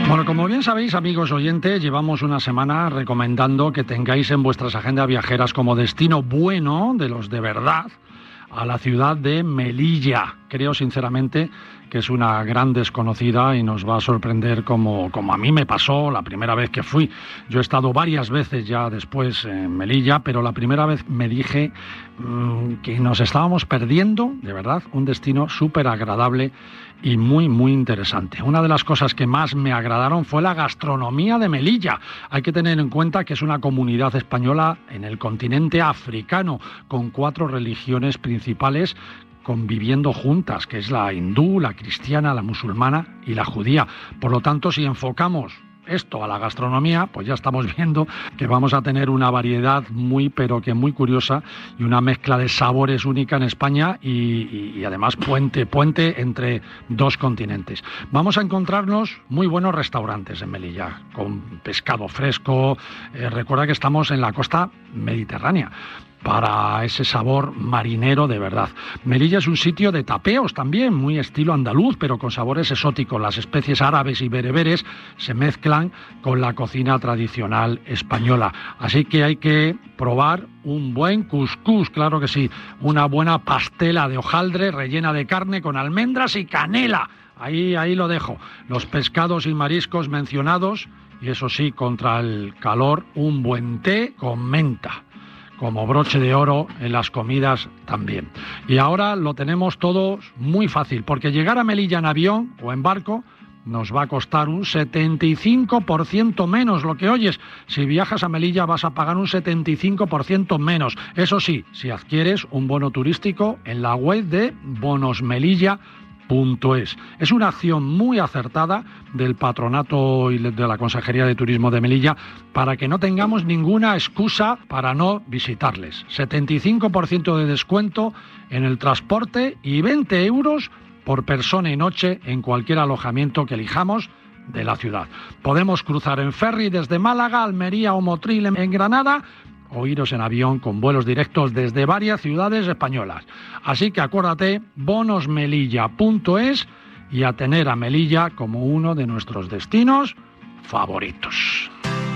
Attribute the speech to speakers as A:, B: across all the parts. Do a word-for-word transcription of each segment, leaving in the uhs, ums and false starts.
A: Bueno, como bien sabéis, amigos oyentes, llevamos una semana recomendando que tengáis en vuestras agendas viajeras como destino bueno, de los de verdad, a la ciudad de Melilla. Creo sinceramente que es una gran desconocida y nos va a sorprender como, como a mí me pasó la primera vez que fui. Yo he estado varias veces ya después en Melilla, pero la primera vez me dije mmm, que nos estábamos perdiendo, de verdad, un destino súper agradable y muy, muy interesante. Una de las cosas que más me agradaron fue la gastronomía de Melilla. Hay que tener en cuenta que es una comunidad española en el continente africano, con cuatro religiones principales conviviendo juntas, que es la hindú, la cristiana, la musulmana y la judía. Por lo tanto, si enfocamos esto a la gastronomía, pues ya estamos viendo que vamos a tener una variedad muy, pero que muy curiosa y una mezcla de sabores única en España y, y, y además puente, puente entre dos continentes. Vamos a encontrarnos muy buenos restaurantes en Melilla, con pescado fresco. Eh, recuerda que estamos en la costa mediterránea, para ese sabor marinero de verdad. Melilla es un sitio de tapeos también, muy estilo andaluz, pero con sabores exóticos. Las especies árabes y bereberes se mezclan con la cocina tradicional española. Así que hay que probar un buen cuscús, claro que sí, una buena pastela de hojaldre rellena de carne con almendras y canela. Ahí, ahí lo dejo. Los pescados y mariscos mencionados, y eso sí, contra el calor, un buen té con menta, como broche de oro en las comidas también. Y ahora lo tenemos todo muy fácil, porque llegar a Melilla en avión o en barco nos va a costar un setenta y cinco por ciento menos, lo que oyes. Si viajas a Melilla vas a pagar un setenta y cinco por ciento menos. Eso sí, si adquieres un bono turístico en la web de bonosmelilla punto es. Es una acción muy acertada del Patronato y de la Consejería de Turismo de Melilla para que no tengamos ninguna excusa para no visitarles. setenta y cinco por ciento de descuento en el transporte y veinte euros por persona y noche en cualquier alojamiento que elijamos de la ciudad. Podemos cruzar en ferry desde Málaga, Almería o Motril en Granada, o iros en avión con vuelos directos desde varias ciudades españolas. Así que acuérdate, bonosmelilla punto es, y a tener a Melilla como uno de nuestros destinos favoritos.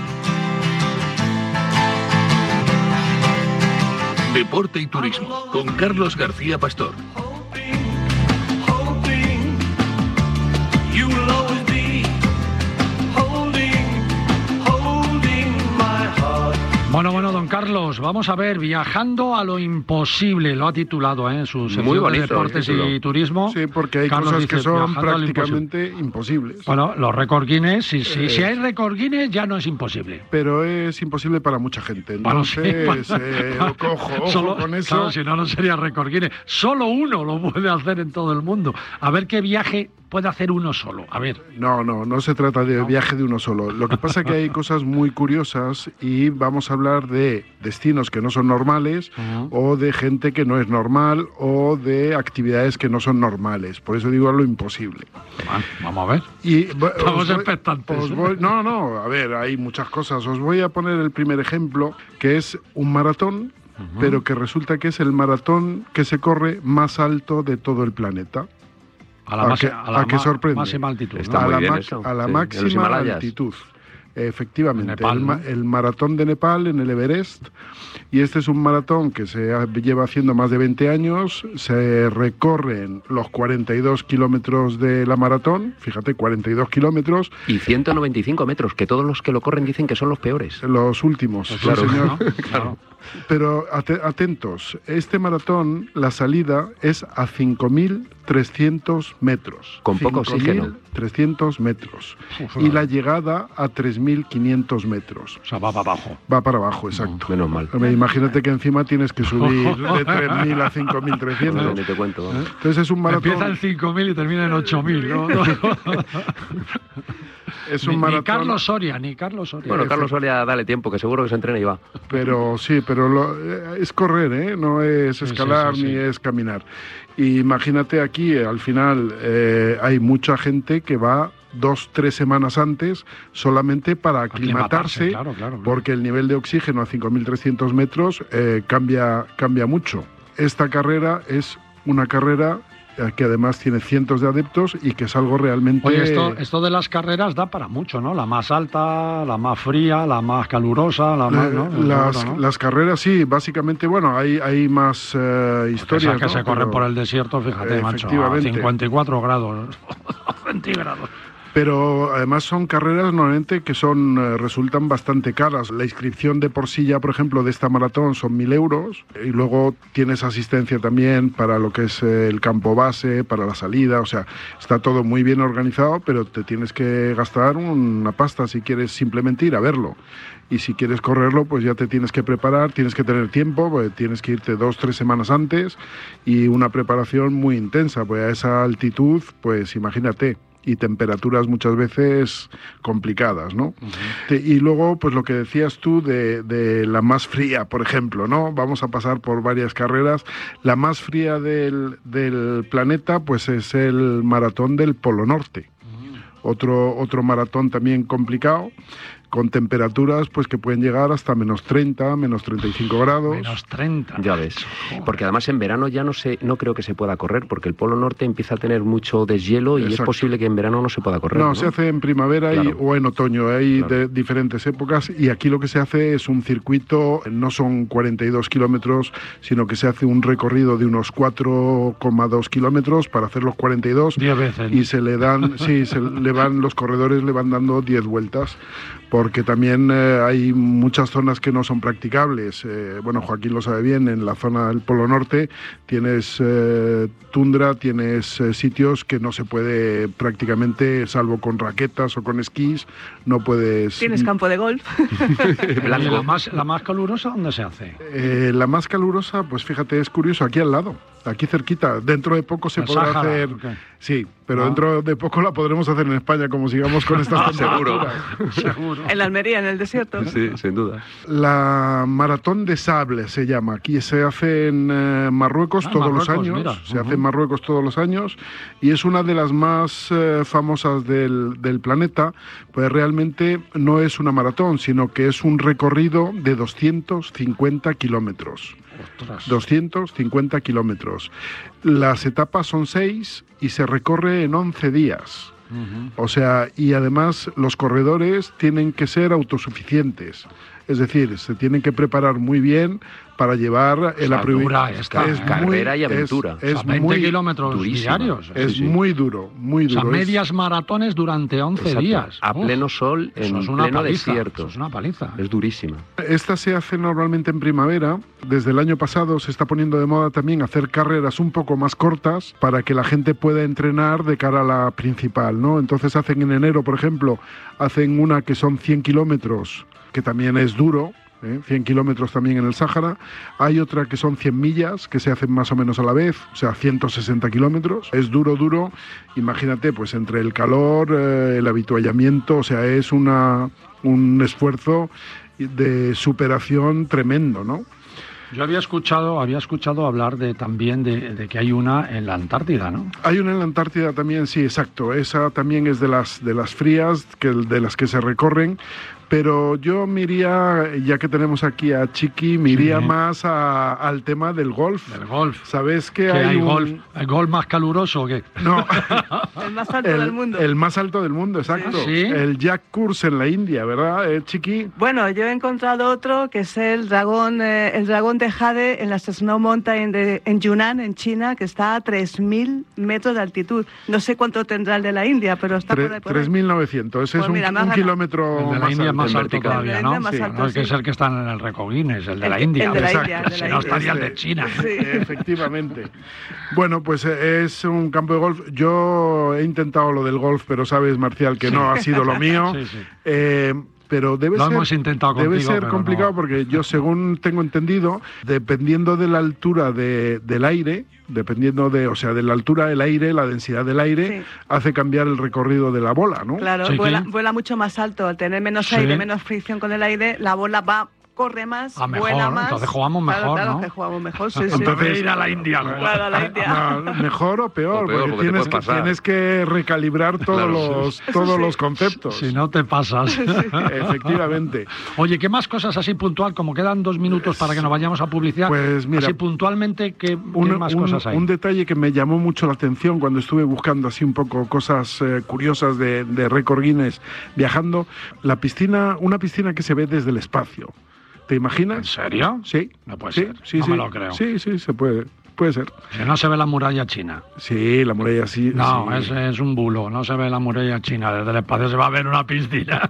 B: Deporte y turismo con Carlos García Pastor.
A: Bueno, bueno, don Carlos, vamos a ver, Viajando a lo imposible, lo ha titulado ¿eh? en su sección de Deportes y Turismo.
C: Sí, porque hay
A: Carlos
C: cosas
A: dice,
C: que son
A: Viajando
C: prácticamente imposibles.
A: Bueno, los récord Guinness, si, si,
C: Eh,
A: si hay récord Guinness ya no es imposible.
C: Pero es imposible para mucha gente. Entonces,
A: Bueno, sí,
C: eh,
A: bueno,
C: ojo, ojo
A: solo,
C: con eso.
A: Claro, si no, no sería récord Guinness. Solo uno lo puede hacer en todo el mundo. A ver qué viaje puede hacer uno solo. A ver.
C: No, no, no se trata de
A: No.
C: viaje de uno solo. Lo que pasa es que hay cosas muy curiosas y vamos a hablar de destinos que no son normales
A: Uh-huh.
C: o de gente que no es normal o de actividades que no son normales. Por eso digo lo imposible.
A: Bueno, vamos a ver.
C: Y,
A: Estamos
C: os voy-
A: expectantes.
C: os voy- no, no, a ver, hay muchas cosas. Os voy a poner el primer ejemplo, que es un maratón,
A: Uh-huh.
C: pero que resulta que es el maratón que se corre más alto de todo el planeta.
A: A la,
C: ¿A
A: máxima-
C: qué-
A: a la
C: a qué
A: ma-
C: sorprende?
A: máxima altitud.
D: Está
A: ¿no?
C: a
D: muy
C: la,
D: bien
C: ma-
D: eso,
C: a la
D: sí, en los
C: máxima
D: Himalayas.
C: altitud. Efectivamente,
A: Nepal,
C: el, ma-
A: ¿no?
C: el maratón de Nepal en el Everest, y este es un maratón que se ha- lleva haciendo más de veinte años, se recorren los cuarenta y dos kilómetros de la maratón, fíjate, cuarenta y dos kilómetros,
D: Y ciento noventa y cinco metros, que todos los que lo corren dicen que son los peores.
C: los últimos,
A: Pues
C: sí,
A: claro,
C: señor.
A: ¿no? Claro.
C: Pero ate- atentos, este maratón, la salida es a cinco mil trescientos metros.
D: Con poco oxígeno.
C: cinco mil trescientos metros.
A: Uf,
C: Y la llegada a tres mil quinientos metros.
A: O sea, va para abajo.
C: Va para abajo, exacto.
D: Menos mal.
C: Hombre, imagínate que encima tienes que subir de tres mil a cinco mil trescientos.
D: Bueno, ni te cuento. vamos.
C: Entonces es un maratón.
A: Empieza en cinco mil y termina en ocho mil, ¿no?
C: Es
A: Ni,
C: un
A: ni
C: maratón.
A: Carlos Soria, ni Carlos Soria.
D: Bueno, Carlos Soria, dale tiempo, que seguro que se entrena y va.
C: Pero sí, pero lo- eh, es correr, ¿eh? No es
A: Sí, sí,
C: escalar
A: sí, sí.
C: ni es caminar. Y imagínate aquí, eh, al final eh, hay mucha gente que va dos, tres semanas antes solamente para aclimatarse,
A: Claro, claro, claro.
C: porque el nivel de oxígeno a cinco mil trescientos metros eh, cambia, cambia mucho. Esta carrera es una carrera que además tiene cientos de adeptos y que es algo realmente...
A: Oye, esto, esto de las carreras da para mucho, ¿no? La más alta, la más fría, la más calurosa, la más... ¿no?
C: Las,
A: seguro, ¿no?
C: las carreras, sí, básicamente, bueno, hay, hay más uh, historias,
A: que
C: ¿no?
A: se corren
C: Pero,
A: por el desierto, fíjate, macho, a cincuenta y cuatro grados centígrados.
C: Pero además son carreras normalmente que son eh, resultan bastante caras. La inscripción de por sí ya, por ejemplo, de esta maratón son mil euros y luego tienes asistencia también para lo que es eh, el campo base, para la salida, o sea, está todo muy bien organizado, pero te tienes que gastar una pasta si quieres simplemente ir a verlo. Y si quieres correrlo, pues ya te tienes que preparar, tienes que tener tiempo, pues tienes que irte dos, tres semanas antes y una preparación muy intensa, pues a esa altitud, pues imagínate. Y temperaturas muchas veces complicadas, ¿no? Uh-huh. Y luego, pues lo que decías tú de, de la más fría, por ejemplo, ¿no? Vamos a pasar por varias carreras. La más fría del, del planeta, pues es el maratón del Polo Norte. Uh-huh. Otro, otro maratón también complicado, con temperaturas pues que pueden llegar hasta menos treinta, menos treinta y cinco grados.
A: Menos treinta.
D: Ya ves. Porque además en verano ya no se, no creo que se pueda correr, porque el Polo Norte empieza a tener mucho deshielo y Exacto. es posible que en verano no se pueda correr.
C: No,
D: ¿no?
C: se hace en primavera claro. y, o en otoño, hay claro. de diferentes épocas, y aquí lo que se hace es un circuito, no son cuarenta y dos kilómetros, sino que se hace un recorrido de unos cuatro coma dos kilómetros para hacer los cuarenta y dos.
A: diez veces.
C: Y se le dan, sí, se le van, los corredores le van dando diez vueltas. Porque también eh, hay muchas zonas que no son practicables. Eh, bueno, Joaquín lo sabe bien, en la zona del Polo Norte tienes eh, tundra, tienes eh, sitios que no se puede prácticamente, salvo con raquetas o con esquís, no puedes...
E: Tienes campo de golf.
A: ¿Y la más, la más calurosa dónde se hace?
C: Eh, la más calurosa, pues fíjate, es curioso, aquí al lado. Aquí cerquita, dentro de poco se
A: ¿El
C: podrá
A: Sáhara?
C: hacer...
A: Okay.
C: Sí, pero
A: ah.
C: dentro de poco la podremos hacer en España, como sigamos con estas
D: temperaturas.
A: Seguro. Seguro.
E: En la Almería, en el desierto.
D: Sí, sin duda.
C: La Maratón de Sable se llama. Aquí se hace en eh, Marruecos
A: ah,
C: todos
A: Marruecos,
C: los años.
A: mira.
C: Se
A: uh-huh.
C: hace en Marruecos todos los años y es una de las más eh, famosas del, del planeta. Pues realmente no es una maratón, sino que es un recorrido de doscientos cincuenta kilómetros.
A: Ostras.
C: doscientos cincuenta kilómetros. Las etapas son seis y se recorre en once días. Uh-huh. O sea, y además los corredores tienen que ser autosuficientes. Es decir, se tienen que preparar muy bien para llevar el
A: aprovisionamiento.
C: Es
D: carrera y aventura.
C: Es, es
A: o sea, veinte
C: muy,
A: kilómetros
D: durísima.
A: diarios.
C: Es
D: sí, sí.
C: muy duro, muy duro.
A: O sea,
C: es...
A: medias maratones durante once
D: Exacto.
A: días.
D: A
A: Uf,
D: pleno sol, en
A: es una
D: pleno
A: paliza,
D: desierto.
A: Es una paliza.
D: Es durísima.
C: Esta se hace normalmente en primavera. Desde el año pasado se está poniendo de moda también hacer carreras un poco más cortas para que la gente pueda entrenar de cara a la principal, ¿no? Entonces hacen en enero, por ejemplo, hacen una que son cien kilómetros, que también es duro. ¿Eh? cien kilómetros también en el Sáhara. Hay otra que son cien millas, que se hacen más o menos a la vez, o sea, ciento sesenta kilómetros. Es duro, duro. Imagínate, pues entre el calor, eh, el habituallamiento, o sea, es una, un esfuerzo de superación tremendo, ¿no?
A: Yo había escuchado, había escuchado hablar de también de, de que hay una en la Antártida, ¿no?
C: Hay una en la Antártida también, sí, exacto. Esa también es de las, de las frías, que, de las que se recorren. Pero yo me iría, ya que tenemos aquí a Chiqui, me iría sí. más a, al tema del golf.
A: Del golf.
C: ¿Sabes que
A: hay,
C: hay un...
A: golf? ¿El golf más caluroso o qué?
C: No.
E: El más alto
C: el,
E: del mundo.
C: El más alto del mundo, exacto.
A: ¿Sí?
C: El Jack Course en la India, ¿verdad, eh, Chiqui?
E: Bueno, yo he encontrado otro que es el dragón, eh, el dragón de Jade en las Snow Mountain de, en Yunnan, en China, que está a tres mil metros de altitud. No sé cuánto tendrá el de la India, pero está
C: Tre-
E: por ahí. Por
C: tres mil novecientos, ese pues es mira, un, un kilómetro
A: el de la
C: más
A: India
C: alto.
A: más alto
C: vertical.
A: todavía, ¿no?
E: Más
A: Sí,
E: alto,
A: no, es que
E: sí.
A: es el que está en el récord Guinness, el de
E: el,
A: la India.
E: El de la
C: Exacto.
E: India, el de la
A: Si no
E: India.
A: estaría el de China.
E: Sí.
C: Efectivamente. Bueno, pues es un campo de golf. Yo he intentado lo del golf, pero sabes, Marcial, que sí. no ha sido lo mío.
A: Sí, sí.
C: Eh, pero debe
A: lo
C: ser,
A: hemos intentado
C: debe
A: contigo,
C: ser complicado
A: no.
C: porque yo, según tengo entendido, dependiendo de la altura de, del aire, dependiendo de, o sea, de la altura del aire, la densidad del aire, sí. hace cambiar el recorrido de la bola, ¿no?
E: Claro,
A: ¿Sí,
E: vuela, vuela mucho más alto. Al tener menos
A: sí.
E: aire, menos fricción con el aire, la bola va corre más,
A: ah, mejor,
E: vuela más.
A: Entonces jugamos mejor,
E: claro, claro,
A: ¿no?
E: que jugamos mejor, sí, sí.
A: Entonces ir a la India. ¿no?
E: Claro, a la India.
C: No, mejor o peor,
D: o peor
C: porque, porque tienes, que, tienes que recalibrar todos, claro, los, sí. todos sí. los conceptos.
A: Si no te pasas.
E: Sí.
C: Efectivamente.
A: Oye, ¿qué más cosas así puntual? Como quedan dos minutos para que nos vayamos a publicidad.
C: Pues mira,
A: así puntualmente, ¿qué,
C: un,
A: ¿qué más
C: un,
A: cosas hay?
C: Un detalle que me llamó mucho la atención cuando estuve buscando así un poco cosas eh, curiosas de, de récord Guinness viajando, la piscina, una piscina que se ve desde el espacio. ¿Te imaginas?
A: ¿En serio?
C: Sí.
A: No puede
C: sí,
A: ser.
C: Sí,
A: no
C: sí.
A: me lo creo.
C: Sí, sí, se puede. Puede ser.
A: Que no se ve la muralla china.
C: Sí, la muralla sí.
A: No,
C: sí.
A: Es, es un bulo. No se ve la muralla china. Desde el espacio se va a ver una piscina.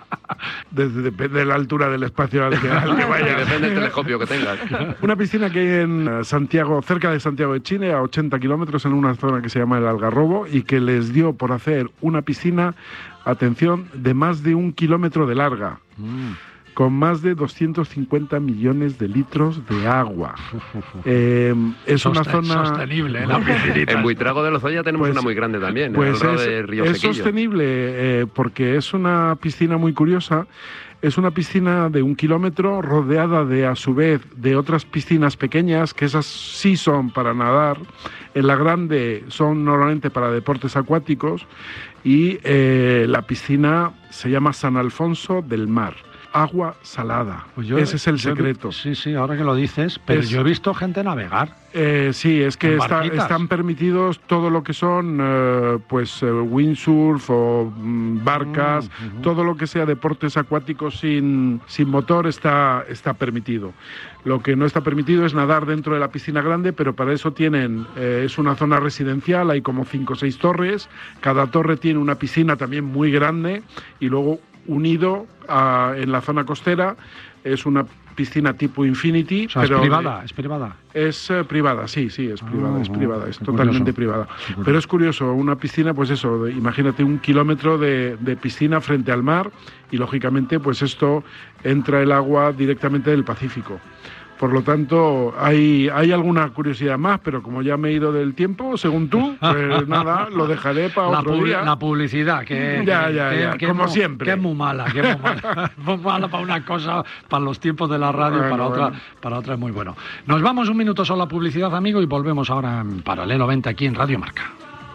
C: Desde, depende de la altura del espacio al que, al que vaya.
D: Depende del telescopio que tengas.
C: Una piscina que hay en Santiago, cerca de Santiago de Chile, a ochenta kilómetros, en una zona que se llama el Algarrobo, y que les dio por hacer una piscina, atención, de más de un kilómetro de larga. Mm. Con más de doscientos cincuenta millones de litros de agua. Eh, es Sosten, una zona
A: sostenible, ¿eh? La piscinita.
D: En Buitrago de Lozoya tenemos pues, una muy grande también.
C: Pues
D: en el
C: es,
D: de Río
C: es
D: Sequillo.
C: sostenible eh, porque es una piscina muy curiosa. Es una piscina de un kilómetro rodeada de, a su vez, de otras piscinas pequeñas, que esas sí son para nadar. En la grande son normalmente para deportes acuáticos. Y eh, la piscina se llama San Alfonso del Mar. Agua salada. Pues yo, Ese es el secreto.
A: Yo, sí, sí, ahora que lo dices, pero es, yo he visto gente navegar.
C: Eh, sí, es que está, están permitidos todo lo que son eh, pues eh, windsurf o mm, barcas, mm, uh-huh. todo lo que sea deportes acuáticos sin, sin motor está, está permitido. Lo que no está permitido es nadar dentro de la piscina grande, pero para eso tienen, eh, es una zona residencial, hay como cinco o seis torres, cada torre tiene una piscina también muy grande y luego unido a, en la zona costera es una piscina tipo Infinity.
A: O sea, pero es privada, es privada.
C: Es uh, privada, sí, sí, es privada, oh, es privada, es totalmente curioso. privada. Sí, pero es curioso, una piscina, pues eso, de, imagínate un kilómetro de, de piscina frente al mar y lógicamente pues esto entra el agua directamente del Pacífico. Por lo tanto, hay, hay alguna curiosidad más, pero como ya me he ido del tiempo, según tú, pues nada, lo dejaré para
A: la
C: otro
A: pu-
C: día.
A: La publicidad, que,
C: ya, ya,
A: que,
C: ya,
A: que
C: como
A: mu-
C: siempre.
A: Que es muy mala, que es muy mala. muy mala para una cosa, para los tiempos de la radio, bueno, para, bueno. otra, para otra es muy bueno. Nos vamos un minuto solo a publicidad, amigo, y volvemos ahora en Paralelo veinte aquí en Radio Marca.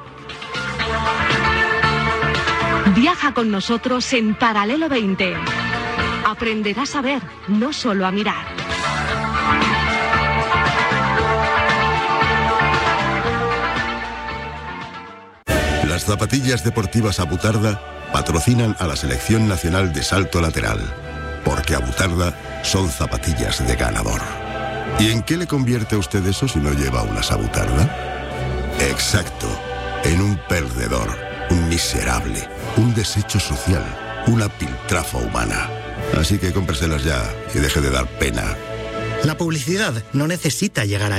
F: Viaja con nosotros en Paralelo veinte. Aprenderás a ver, no solo a mirar.
G: Las zapatillas deportivas Abutarda patrocinan a la Selección Nacional de Salto Lateral, porque Abutarda son zapatillas de ganador. ¿Y en qué le convierte a usted eso si no lleva unas Abutarda? Exacto, en un perdedor, un miserable, un desecho social, una piltrafa humana. Así que cómpreselas ya y deje de dar pena.
H: La publicidad no necesita llegar a